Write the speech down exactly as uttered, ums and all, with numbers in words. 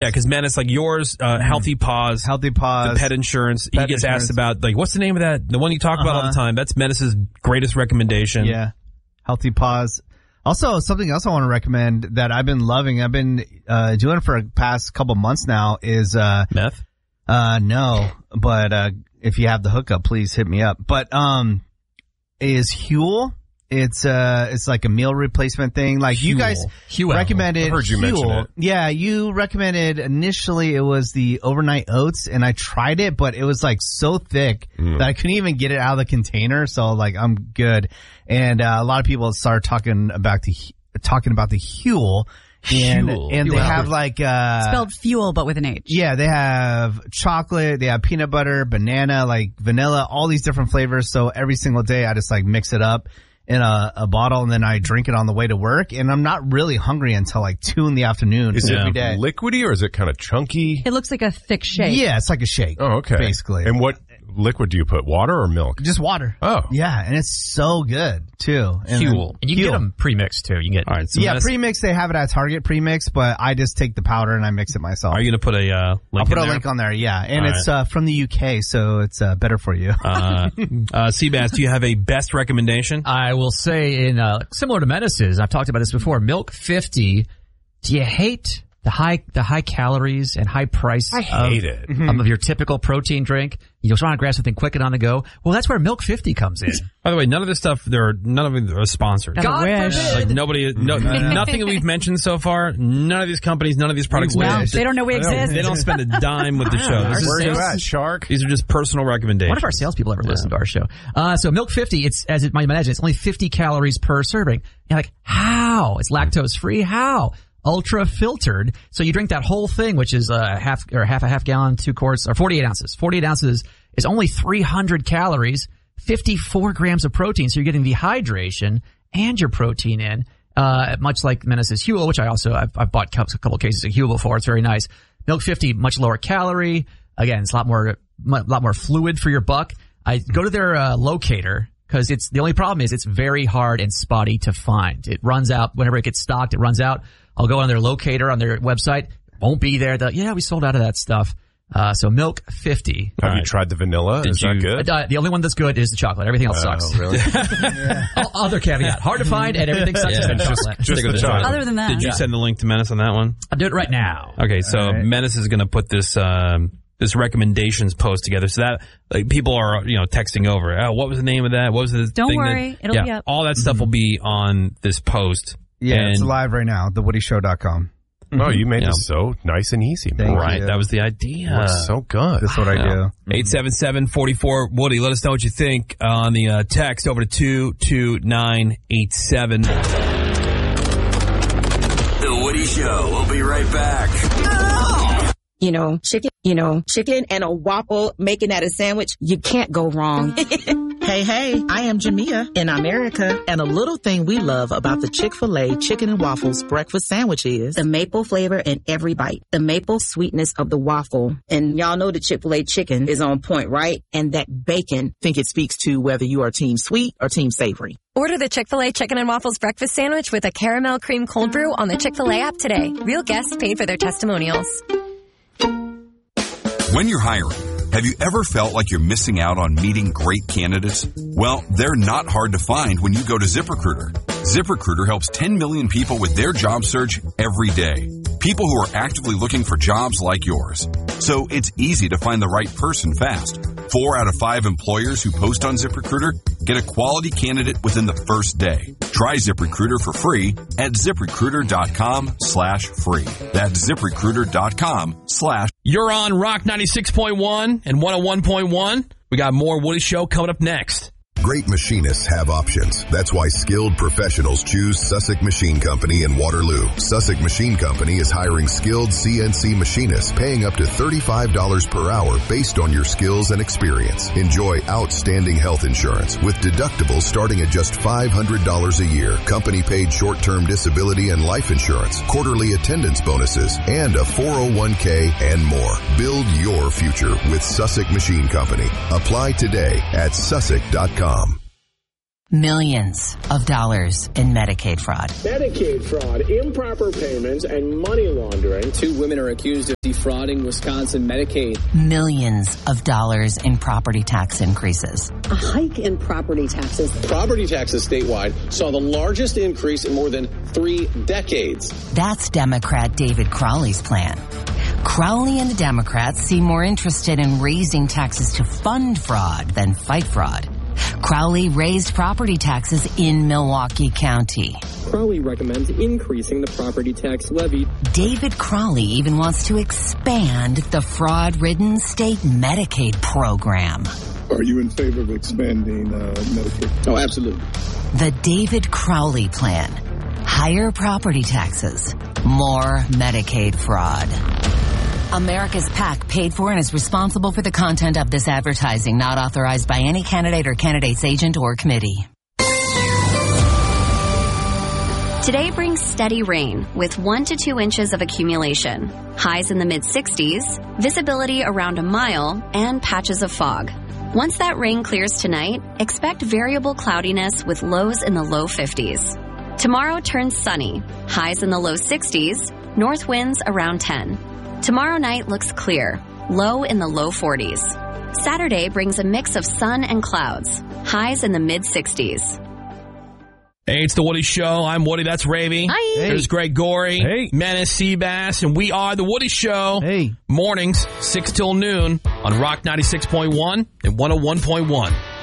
Yeah, because Menace, like yours, uh, Healthy Paws. Healthy Paws. The pet insurance. Pet he gets insurance. asked about, like, what's the name of that? The one you talk Uh-huh. about all the time. That's Menace's greatest recommendation. Yeah. Healthy Paws. Also, something else I want to recommend that I've been loving, I've been uh doing for the past couple months now is uh Meth? Uh no, but uh if you have the hookup, please hit me up. But um is Huel. It's uh it's like a meal replacement thing. Like you Huel. guys Huel. recommended I heard you mention Huel. it. Yeah, you recommended initially it was the overnight oats, and I tried it, but it was like so thick Mm. that I couldn't even get it out of the container. So like I'm good. And uh, a lot of people started talking about the talking about the Huel, and Huel. and they Huel. have like uh Spelled fuel, but with an H. yeah, they have chocolate, they have peanut butter, banana, like vanilla, all these different flavors. So every single day I just like mix it up in a, a bottle, and then I drink it on the way to work, and I'm not really hungry until like two in the afternoon Is every it day. liquidy or is it kind of chunky? It looks like a thick shake. Yeah, it's like a shake. Oh, okay. Basically. And what liquid do you put? Water or milk? Just water. Oh. Yeah, and it's so good too. And then- Huel. And you can Huel. get them pre-mixed too. You can get. All right. So Yeah, Menace, pre-mix, they have it at Target pre-mix, but I just take the powder and I mix it myself. are you going to put a uh, link I'll put in a there? link on there, yeah. And All it's uh, from the U K, so it's uh, better for you. Uh, uh, Seabass, do you have a best recommendation? I will say, in uh, similar to Menace's, I've talked about this before. Milk fifty. Do you hate the high the high calories and high price? I hate of, it. um, of your typical protein drink. You just want to grab something quick and on the go. Well, that's where Milk fifty comes in. By the way, none of this stuff, there are, none of it are sponsored. God wish. forbid. Like nobody, no, nothing that we've mentioned so far, none of these companies, none of these products. No, wish. they don't know we exist. They don't spend a dime with the show. This is Where are you sales- at, Shark? These are just personal recommendations. One of our salespeople ever listened to our show. Uh, so Milk fifty, it's, as it might imagine, it's only fifty calories per serving. You're like, how? It's lactose free? How? Ultra filtered. So you drink that whole thing, which is a half, or half a half gallon, two quarts, or forty-eight ounces. forty-eight ounces is only three hundred calories, fifty-four grams of protein. So you're getting the hydration and your protein in, uh, much like Menace's Huel, which I also, I've, I've bought cups, a couple cases of Huel before. It's very nice. Milk fifty, much lower calorie. Again, it's a lot more, a lot more fluid for your buck. I go to their uh, locator because it's the only problem is it's very hard and spotty to find. It runs out whenever it gets stocked. It runs out. I'll go on their locator on their website. Won't be there. The, yeah, we sold out of that stuff. Uh, so Milk fifty. Have All you right. tried the vanilla? Did Is that you- good? Uh, the only one that's good is the chocolate. Everything else Oh, sucks. really? O- Other caveat. Hard to find and everything sucks Yeah, except just- chocolate. Just Stick with the the chocolate. Other than that. Did you Yeah. send the link to Menace on that one? I'll do it right now. Okay, so All right. Menace is going to put this um, this recommendations post together, so that like people are you know texting over. Oh, what was the name of that? What was the Don't thing worry, that, it'll yeah, be up. all that stuff will be on this post. Yeah, and, it's live right now, the woody show dot com. Oh, you made Yeah. this so nice and easy, man. Thank right, you. that was the idea. Looks so good. That's what I do. eight seven seven, four four, Woody. Let us know what you think on the uh, text over to two two nine eight seven. The Woody Show. We'll be right back. You know, chicken, you know, chicken and a waffle, making that a sandwich, you can't go wrong. Hey, hey, I am Jamia in America, and a little thing we love about the Chick-fil-A Chicken and Waffles breakfast sandwich is The maple flavor in every bite, the maple sweetness of the waffle. And y'all know the Chick-fil-A chicken is on point, right? And that bacon. think it speaks to whether you are team sweet or team savory. Order the Chick-fil-A Chicken and Waffles breakfast sandwich with a caramel cream cold brew on the Chick-fil-A app today. Real guests paid for their testimonials. When you're hiring, have you ever felt like you're missing out on meeting great candidates? Well, they're not hard to find when you go to ZipRecruiter. ZipRecruiter helps ten million people with their job search every day. People who are actively looking for jobs like yours. So it's easy to find the right person fast. Four out of five employers who post on ZipRecruiter get a quality candidate within the first day. Try ZipRecruiter for free at ZipRecruiter.com slash free. That's ZipRecruiter.com slash You're on Rock ninety-six point one and one oh one point one. We got more Woody Show coming up next. Great machinists have options. That's why skilled professionals choose Sussex Machine Company in Waterloo. Sussex Machine Company is hiring skilled C N C machinists, paying up to thirty-five dollars per hour based on your skills and experience. Enjoy outstanding health insurance with deductibles starting at just five hundred dollars a year, company-paid short-term disability and life insurance, quarterly attendance bonuses, and a four oh one k and more. Build your future with Sussex Machine Company. Apply today at Sussex dot com. Millions of dollars in Medicaid fraud. Medicaid fraud, improper payments, and money laundering. Two women are accused of defrauding Wisconsin Medicaid. Millions of dollars in property tax increases. A hike in property taxes. Property taxes statewide saw the largest increase in more than three decades. That's Democrat David Crowley's plan. Crowley and the Democrats seem more interested in raising taxes to fund fraud than fight fraud. Crowley raised property taxes in Milwaukee County. Crowley recommends increasing the property tax levy. David Crowley even wants to expand the fraud-ridden state Medicaid program. Are you in favor of expanding uh, Medicaid? Oh, absolutely. The David Crowley plan. Higher property taxes. More Medicaid fraud. America's PAC paid for and is responsible for the content of this advertising, not authorized by any candidate or candidate's agent or committee. Today brings steady rain with one to two inches of accumulation, highs in the mid sixties, visibility around a mile, and patches of fog. Once that rain clears tonight, expect variable cloudiness with lows in the low fifties. Tomorrow turns sunny, highs in the low sixties, north winds around ten. Tomorrow night looks clear, low in the low forties. Saturday brings a mix of sun and clouds, highs in the mid sixties. Hey, it's the Woody Show. I'm Woody. That's Ravy. Hi. Hey. There's Greg Gorey. Hey. Menace Seabass. And we are the Woody Show. Hey. Mornings, six till noon on Rock ninety-six point one and one oh one point one.